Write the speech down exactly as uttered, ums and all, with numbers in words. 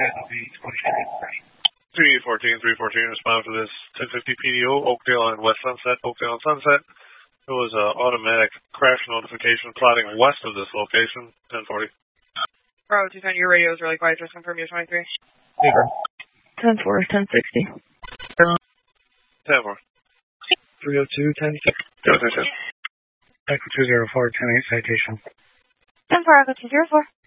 three fourteen, three fourteen, respond for this ten fifty P D O, Oakdale and West Sunset, Oakdale and Sunset. There was an automatic crash notification plotting west of this location, ten forty. Bravo two ten, your radio is really quiet, just confirm you're twenty-three. ten four, ten sixty. ten four. three oh two, ten sixty. Go, ten six. Echo two zero four, ten eight citation. ten four, Echo two zero four.